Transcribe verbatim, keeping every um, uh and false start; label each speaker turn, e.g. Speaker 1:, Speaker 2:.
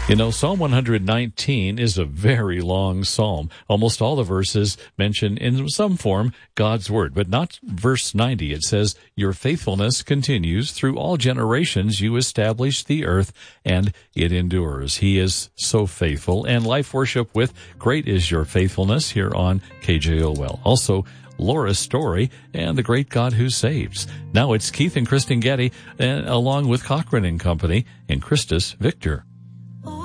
Speaker 1: You know, Psalm one nineteen is a very long psalm. Almost all the verses mention in some form God's word, but not verse ninety. It says, "Your faithfulness continues through all generations. You establish the earth, and it endures." He is so faithful. And Life Worship with "Great is Your Faithfulness" here on K J O L. Also, Laura's story and the great God who saves. Now it's Keith and Kristen Getty, and along with Cochran and Company, and Christus Victor.